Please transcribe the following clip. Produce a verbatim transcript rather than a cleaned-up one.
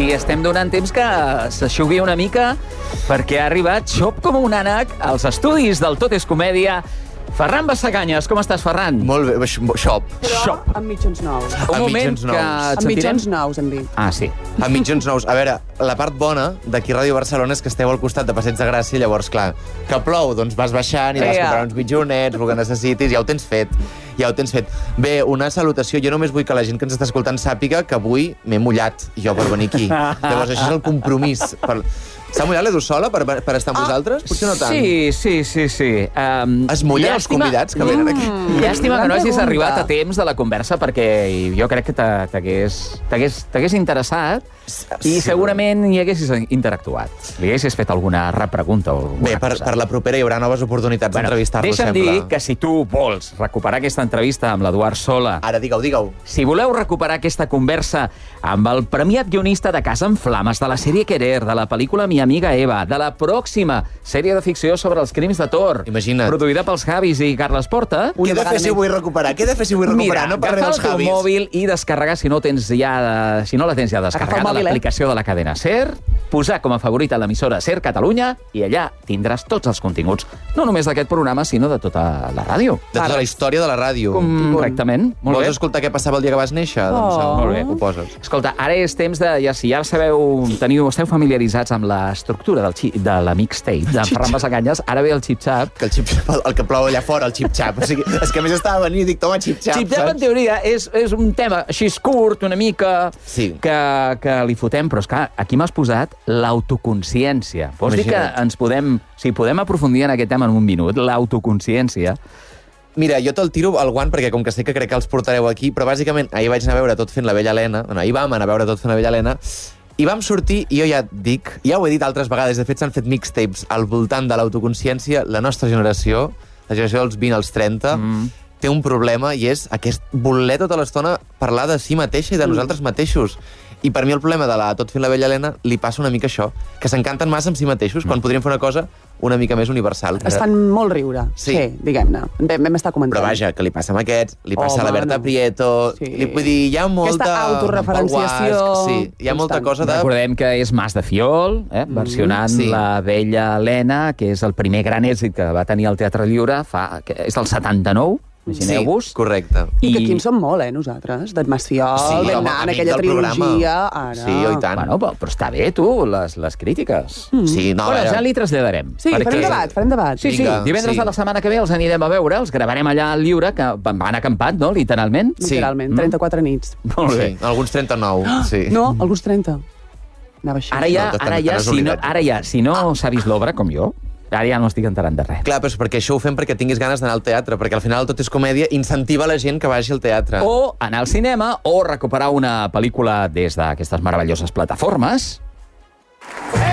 i estem donant temps que s'aixugui una mica perquè ha arribat xop com un ànec als estudis del Tot és Comèdia. Ferran Bassaganyes, com estàs, Ferran? Molt bé, xop. Però Xop. amb mitjons nous. Un Amb moment mitjons que nous. et Amb sentirem... mitjons nous, hem dit. Ah, sí. Amb mitjons nous. A veure, la part bona d'aquí Ràdio Barcelona és que esteu al costat de Passeig de Gràcia, llavors, clar, que plou, doncs vas baixant i vas Ea. comprant uns mitjonets, el que necessitis, ja ho tens fet. Ja ho tens fet. Bé, una salutació. Jo només vull que la gent que ens està escoltant sàpiga que avui m'he mullat jo per venir aquí. Llavors, això és el compromís. Per... S'ha mullat l'Edu sola per, per estar amb vosaltres? Potser no tant. Sí, sí, sí, sí. Um, Es mullen els convidats que venen aquí? Llàstima que no Gran hagis pregunta. arribat a temps de la conversa perquè jo crec que t'ha- t'hagués t'hagués- t'hagués interessat i Sí. segurament hi haguessis interactuat. Li haguessis fet alguna repregunta o alguna Bé, per, cosa. per la propera hi haurà noves oportunitats Bueno, d'entrevistar-lo, deixa'm sembla. dir que si tu vols recuperar aquesta entrevista amb l'Eduard Sola, Ara, digue-ho, digue-ho. si voleu recuperar aquesta conversa amb el premiat guionista de Casa en Flames, de la sèrie Querer, de la pel·lícula Mi amiga Eva, de la pròxima sèrie de ficció sobre els crims de Tor, Imagina't. produïda pels Javis i Carles Porta, Què he de fer si ho vull recuperar? Què he de fer si ho vull recuperar? mira, No parlem agafar dels el teu Javis. mòbil i descarregar, si no, tens ja, si no la tens ja descarregada, Agafa el mòbil, eh? l'aplicació de la cadena SER, posar com a favorita l'emissora SER Catalunya i allà tindràs tots els continguts, no només d'aquest programa, sinó de tota la ràdio. De tota la història de la ràdio. Correctament. Molt Vols bé. escoltar què passava el dia que vas néixer? Oh. Doncs, Molt bé. Ho poses. Escolta, ara és temps de... Ja, si ja sabeu, teniu, esteu familiaritzats amb l'estructura del xi- de la mixtape de Ferran Bassaganyes, ara ve el xip-xap. Que el xip-xap, el, el que plou allà fora, el xip-xap. O sigui, és que a més estava a venir i dic, toma, xip-xap, Xip-xap, en teoria, és, és un tema així curt, una mica, Sí. que, que li fotem, però és que aquí m'has posat l'autoconsciència. Vols dir que Imagina't. ens podem... Si podem aprofundir en aquest tema en un minut, l'autoconsciència. Mira, jo te'l tiro al guant perquè com que sé que crec que els portareu aquí, però bàsicament ahir vaig anar a veure Tot fent la vella Helena, bueno, ahir vam anar a veure Tot fent la vella Helena, i vam sortir, i jo ja et dic, ja ho he dit altres vegades, de fet s'han fet mixtapes al voltant de l'autoconsciència, la nostra generació, la generació dels vint als trenta, mm. té un problema i és aquest voler tota l'estona parlar de si mateixa i de nosaltres mateixos. I per mi el problema de la Tot fent la vella Helena li passa una mica això, que s'encanten massa amb si mateixos, quan podríem fer una cosa una mica més universal. Es fan molt riure. Sí. Sí, diguem-ne. Vam, vam estar comentant. Però vaja, que li passa amb aquests, li passa Home, a la Berta no. Prieto... Sí. Li, vull dir, hi ha molta... Aquesta autorreferenciació Pol Guasc, sí, hi ha molta constant. cosa de... Recordem que és Mas de Fiol, eh, versionant sí. la vella Helena, que és el primer gran èxit que va tenir el Teatre Lliure, fa, que és del setanta-nou, imagineu-vos. Sí, correcte. I que aquí en som molt, eh, nosaltres. D'en Maciol, Sí, sí, home, d'en amic aquella del programa. trilogia... Ara... Sí, oi tant. Bueno, però, però està bé, tu, les, les crítiques. Mm. Sí, no, bueno, a veure, ja li traslladarem. Sí, perquè- farem debat, farem debat. Sí, sí, Vinga, divendres sí. de la setmana que ve els anirem a veure, els gravarem allà al Lliure, que van van acampat, no?, literalment. Sí. Literalment, trenta-quatre nits. Molt bé. sí, alguns trenta-nou, sí. No, alguns trenta. Anava així. Ara ja, No, també ara te ja, n'has si no, oblidat. ara ja, si no s'ha vist l'obra, com jo, ara ja no estic enterant de res. Clar, però és perquè això ho fem perquè tinguis ganes d'anar al teatre, perquè al final Tot és comèdia incentiva la gent que vagi al teatre. O anar al cinema, o recuperar una pel·lícula des d'aquestes meravelloses plataformes.